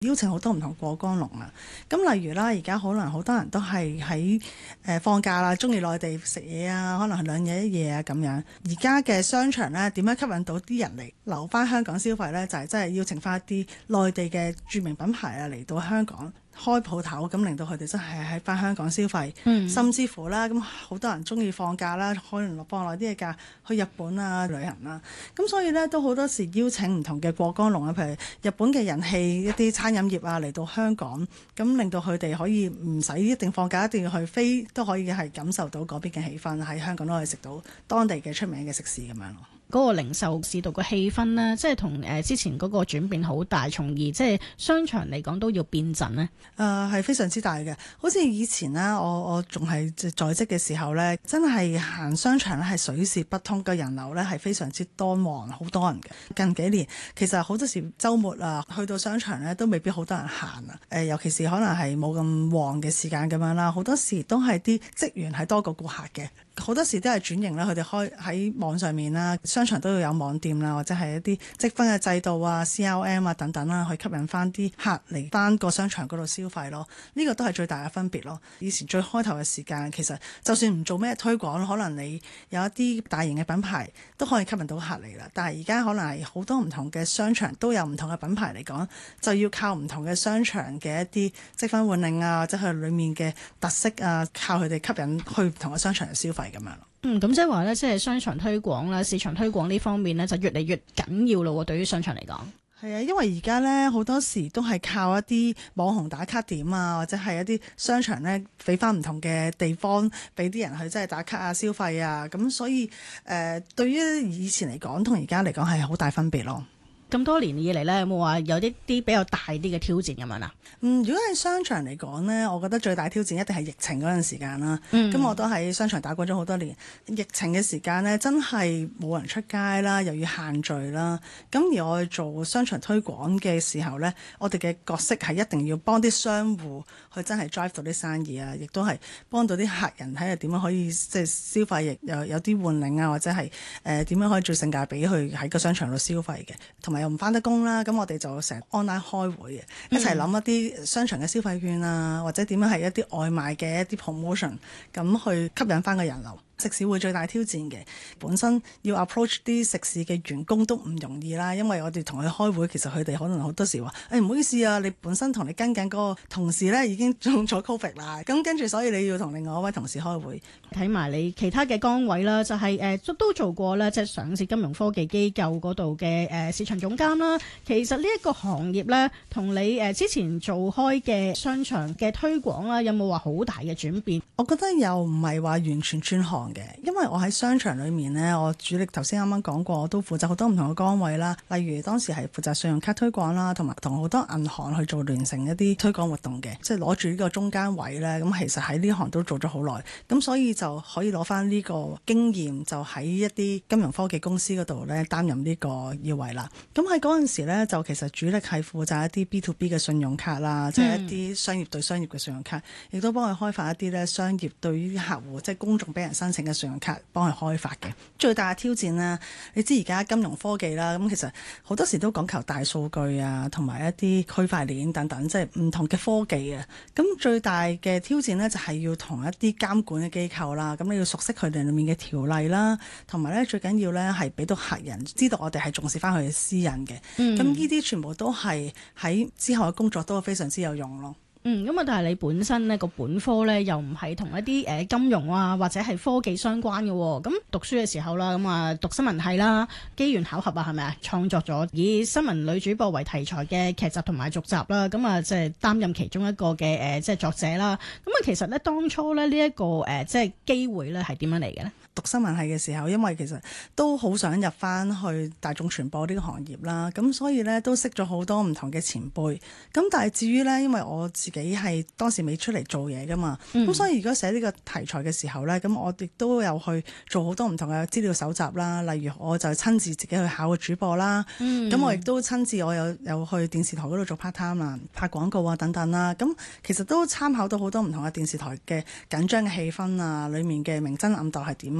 邀請好多唔同過江龍啊。咁例如啦，而家可能好多人都係喺放假啦，中意內地食嘢啊，可能係兩日一夜啊咁樣。而家嘅商場呢，點樣吸引到啲人嚟留翻香港消費呢？就係真係邀請翻一啲內地嘅著名品牌啊嚟到香港開鋪頭，咁令到佢哋真係喺翻香港消費。甚至乎啦，咁好多人中意放假啦，可能放耐啲嘅假去日本啊旅行啦。咁所以呢，都好多時邀請唔同嘅過江龍啊，譬如日本嘅人氣一啲餐飲業啊嚟到香港，咁令到佢哋可以唔使一定放假一定要去飛，都可以係感受到嗰邊嘅氣氛，喺香港都可以食到當地嘅出名嘅食肆咁樣咯。 嗰個零售市道嘅氣氛呢，即係同之前嗰個轉變好大，從而即係商場嚟講都要變陣呢。 係非常之大嘅。好似以前呢，我仲係在職嘅時候呢，真係行商場咧係水泄不通，嘅人流呢係非常之多旺，好多人嘅。近幾年其實好多時週末啊，去到商場呢都未必好多人行啊。尤其是可能係冇咁旺嘅時間咁樣啦，好多時都係啲職員係多過顧客嘅。好多時都係轉型啦，佢哋開喺網上面啦，商場都要有網店啦，或者係一啲積分嘅制度啊、CRM 啊等等啦，去吸引翻啲客嚟翻個商場嗰度消費咯。呢個都係最大嘅分別咯。以前最開頭嘅時間，其實就算唔做咩推廣，可能你有一啲大型嘅品牌都可以吸引到客嚟啦。但係而家可能係好多唔同嘅商場都有唔同嘅品牌嚟講，就要靠唔同嘅商場嘅一啲積分換領啊，或者佢裡面嘅特色啊，靠佢哋吸引去唔同嘅商場嚟消費。咁樣咁即係話咧，即係商場推廣啦、市場推廣呢方面咧，就越嚟越緊要咯。對於商場嚟講， 係啊，因為而家咧好多時都係靠一啲網紅打卡點啊，或者係一啲商場咧俾翻唔同嘅地方俾啲人去即係打卡啊、消費啊，咁所以對於以前嚟講同而家嚟講係好大分別咯。 咁多年以嚟咧，有冇話有啲比較大啲嘅挑戰咁樣啊？ 如果喺商場嚟講呢，我覺得最大挑戰一定係疫情嗰陣時間啦。咁我都喺商場打滾咗好多年，疫情嘅時間呢，真係冇人出街啦，又要限聚啦。咁而我去做商場推廣嘅時候呢，我哋嘅角色係一定要幫啲商戶去真係 drive 到啲生意啊，亦都係幫到啲客人睇下點樣可以即係消費，亦有啲換領啊，或者係點樣可以最性價比去喺個商場度消費嘅，同埋又唔返得工啦。咁我哋就成日 online 開會嘅，一齊諗一啲商場嘅消費券啊，或者點樣係一啲外賣嘅一啲 promotion， 咁去吸引翻個人流。食肆會最大挑戰嘅，本身要 approach 啲食肆嘅員工都唔容易啦，因為我哋同佢開會，其實佢哋可能好多時話，唔好意思啊，你本身同你跟緊嗰個同事呢已經中咗 COVID 啦，咁跟住所以你要同另外一位同事開會。 睇埋你其他嘅崗位啦，就係都做過咧，即係上市金融科技機構嗰度嘅市場總監啦。其實呢一個行業呢，同你之前做開嘅商場嘅推廣啦，有冇話好大嘅轉變？ 我覺得又唔係話完全轉行嘅，因為我喺商場裏面呢，我主力頭先啱啱講過，我都負責好多唔同嘅崗位啦。例如當時係負責信用卡推廣啦，同埋同好多銀行去做聯成一啲推廣活動嘅，即係攞住呢個中間位呢。咁其實喺呢行都做咗好耐，咁所以就可以攞翻呢個經驗，就喺一啲金融科技公司嗰度呢擔任呢個要位啦。咁喺嗰陣時呢，就其實主力係負責一啲 B2B 嘅信用卡啦，即係一啲商業對商業嘅信用卡，亦都幫佢開發一啲呢商業對於客戶即係公眾俾人申請嘅信用卡，幫佢開發嘅。最大嘅挑戰呢，你知而家金融科技啦，咁其實好多時都講求大數據啊，同埋一啲區塊鏈等等，即係唔同嘅科技啊。咁最大嘅挑戰呢，就係要同一啲監管嘅機構啦，咁你要熟悉佢哋裡面嘅條例啦，同埋咧最緊要咧係俾到客人知道我哋係重視翻佢嘅私隱嘅。咁呢啲全部都係喺之後嘅工作都非常之有用咯。 咁啊，但係你本身呢個本科呢，又唔係同一啲金融啊或者係科技相關嘅喎。咁讀書嘅時候啦，咁啊讀新聞系啦，機緣巧合啊，係咪啊創作咗以新聞女主播為題材嘅劇集同埋續集啦。咁啊即係擔任其中一個嘅即係作者啦。咁啊其實呢，當初呢一個即係機會呢係點樣嚟嘅呢？ 讀新聞系嘅時候，因為其實都好想入翻去大眾傳播呢個行業啦，咁所以呢，都識咗好多唔同嘅前輩。咁但係至於呢，因為我自己係當時未出嚟做嘢噶嘛，咁所以如果寫呢個題材嘅時候呢，咁我亦都有去做好多唔同嘅資料搜集啦。例如我就親自自己去考個主播啦，咁我亦都親自我有去電視台嗰度做 part time 啦，拍廣告啊等等啦。咁其實都參考到好多唔同嘅電視台嘅緊張嘅氣氛啊，裡面嘅明爭暗鬥係點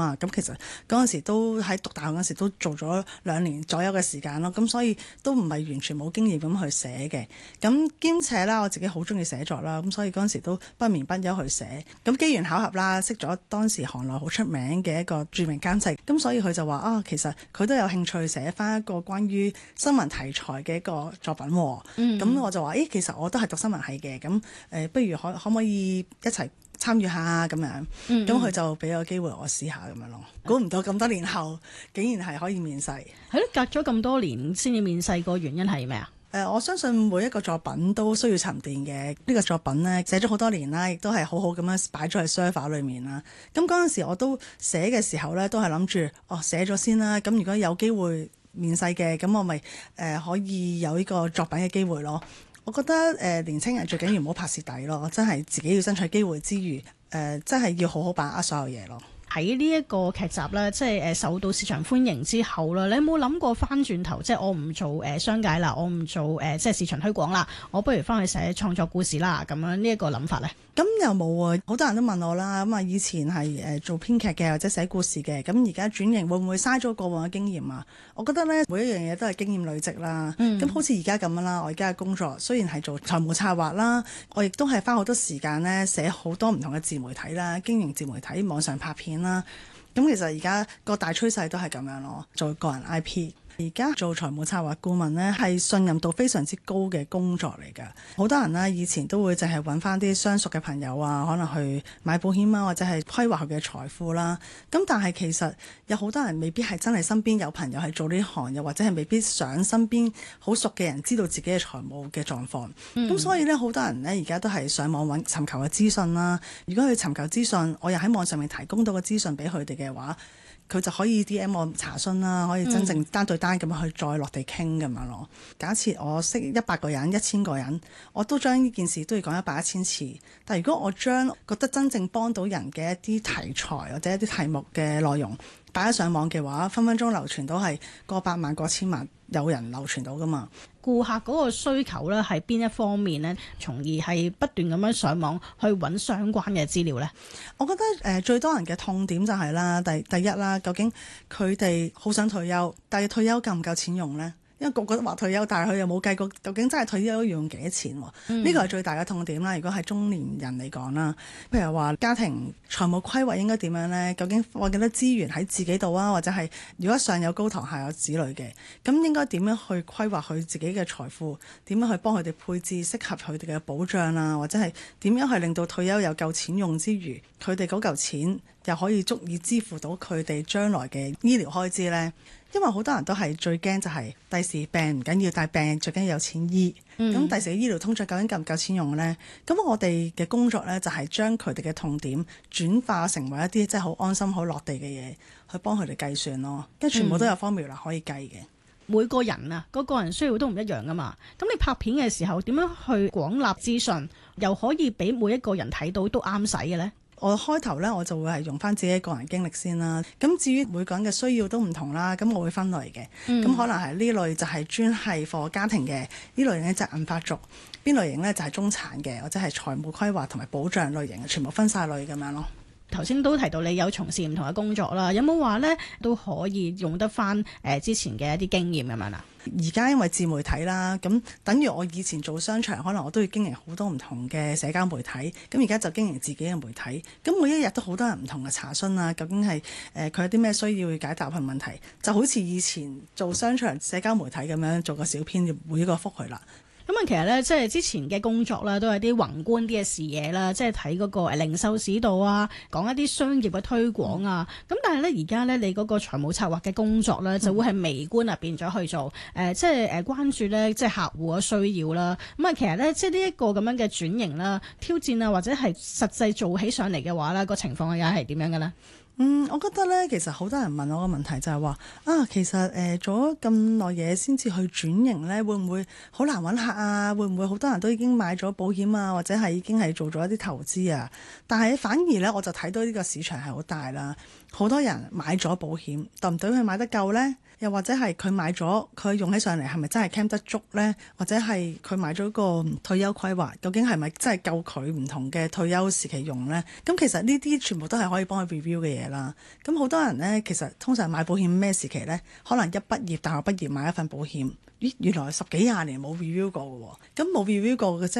嘛。咁其實嗰陣時都喺讀大學嗰陣時都做咗2年左右嘅時間咯。咁所以都唔係完全冇經驗咁去寫嘅。咁兼且啦，我自己好中意寫作啦，咁所以嗰陣時都不眠不休去寫。咁機緣巧合啦，識咗當時行內好出名嘅一個著名監製，咁所以佢就話啊，其實佢都有興趣寫翻一個關於新聞題材嘅一個作品喎。咁我就話，其實我都係讀新聞系嘅，咁不如可唔可以一齊參與下咁樣？咁佢就俾個機會我試下咁樣咯。估唔到咁多年後，竟然係可以面世。 係咯，隔咗咁多年先至面世，個原因係咩啊？ 我相信每一個作品都需要沉澱嘅。呢個作品呢，寫咗好多年啦，亦都係好好咁樣擺咗喺 server 裏面啦。咁嗰陣時我都寫嘅時候呢，都係諗住寫咗先啦。咁如果有機會面世嘅，咁我咪可以有呢個作品嘅機會咯。我覺得年青人最緊要唔好拍蝕底咯，真係自己要爭取機會之餘，真係要好好把握所有嘢咯。 喺呢一個劇集咧，即係受到市場歡迎之後啦，你有冇諗過翻轉頭，即係我唔做商界啦，我唔做即係市場推廣啦，我不如翻去寫創作故事啦，咁樣呢一個諗法咧？咁又冇喎，好多人都問我啦。咁啊，以前係做編劇嘅或者寫故事嘅，咁而家轉型會唔會嘥咗過往嘅經驗啊？我覺得咧，每一樣嘢都係經驗累積啦。咁好似而家咁樣啦，我而家嘅工作雖然係做財務策劃啦，我亦都係花好多時間咧寫好多唔同嘅自媒體啦，經營自媒體、網上拍片啦。咁其實而家個大趨勢都係咁樣咯，做個人 IP。而家做財務策劃顧問呢，係信任度非常之高嘅工作嚟㗎。好多人呢，以前都會淨係揾翻啲相熟嘅朋友啊，可能去買保險啊，或者係規劃佢嘅財富啦。咁但係其實有好多人未必係真係身邊有朋友係做呢行，又或者係未必想身邊好熟嘅人知道自己嘅財務嘅狀況。咁所以呢，好多人呢，而家都係上網尋求嘅資訊啦。如果佢尋求資訊，我又喺網上面提供到個資訊俾佢哋嘅話，佢就可以 DM 我查詢啦，可以真正單對單咁樣去再落地傾咁樣咯。假設我識100個人、1000個人，我都將呢件事都要講100、1000次。但如果我將覺得真正幫到人嘅一啲題材或者一啲題目嘅內容擺咗上網嘅話，分分鐘流傳到係過百萬、過千萬，有人流傳到噶嘛。 顧客嗰個需求咧係邊一方面呢？從而係不斷咁樣上網去揾相關嘅資料呢？ 我覺得最多人嘅痛點就係啦，第一啦，究竟佢哋好想退休，但係退休夠唔夠錢用呢？因為個個都話退休，但係佢又冇計過究竟真係退休要用幾多錢喎？呢個係最大嘅痛點啦。如果係中年人嚟講啦，譬如話家庭財務規劃應該點樣呢？究竟放幾多資源喺自己度啊？或者係如果上有高堂下有子女嘅，咁應該點樣去規劃佢自己嘅財富？點樣去幫佢哋配置適合佢哋嘅保障啊？或者係點樣去令到退休有夠錢用之餘，佢哋嗰嚿錢又可以足以支付到佢哋將來嘅醫療開支呢？因為好多人都係最驚就係第時病唔緊要，但係病最緊要有錢醫。咁第時嘅醫療通脹究竟夠唔夠錢用呢？咁我哋嘅工作呢，就係將佢哋嘅痛點轉化成為一啲即係好安心、好落地嘅嘢，去幫佢哋計算咯。跟住全部都有 formula 可以計嘅。 每個人啊，個人需要都唔一樣噶嘛。咁你拍片嘅時候點樣去廣納資訊，又可以俾每一個人睇到都啱使嘅呢？我開頭呢，我就會係用翻自己個人經歷先啦。咁至於每個人嘅需要都唔同啦，咁我會分類嘅。咁可能係呢類就係專係 for 家庭嘅，呢類呢就係銀髮族，邊類型呢就係中產嘅，或者係財務規劃同埋保障類型嘅，全部分晒類咁樣咯。頭先都提到你有從事唔同嘅工作啦，有冇話呢都可以用得翻之前嘅一啲經驗咁樣啊？而家因為自媒體啦，咁等於我以前做商場，可能我都要經營好多唔同嘅社交媒體，咁而家就經營自己嘅媒體，咁每一日都好多人唔同嘅查詢啊，究竟係佢有啲咩需要解答嘅問題，就好似以前做商場社交媒體咁樣做個小編，每一個覆佢啦。咁啊，其實咧，即係之前嘅工作啦，都係啲宏觀啲嘅視野啦，即係睇嗰個零售市道啊，講一啲商業嘅推廣啊。咁但係咧，而家咧，你嗰個財務策劃嘅工作咧，就會係微觀啊變咗去做，即係關注咧，即係客戶嘅需要啦。咁啊，其實咧，即係呢一個咁樣嘅轉型啦、挑戰啊，或者係實際做起上嚟嘅話咧，個情況又係點樣嘅咧？我覺得咧，其實好多人問我個問題就係話啊，其實做咗咁耐嘢先至去轉型咧，會唔會好難揾客啊？會唔會好多人都已經買咗保險啊，或者係已經係做咗一啲投資啊？但係反而咧，我就睇到呢個市場係好大啦，好多人買咗保險，對唔對佢買得夠咧？又或者係佢買咗，佢用起上嚟係咪真係 cam 得足呢？或者係佢買咗個退休規劃，究竟係咪真係夠佢唔同嘅退休時期用呢？咁其實呢啲全部都係可以幫佢 review 嘅嘢啦。咁好多人呢，其實通常買保險咩時期呢？可能一畢業，大學畢業買一份保險，咦，原來10幾20年冇 review 過嘅喎。咁冇 review 過嘅，即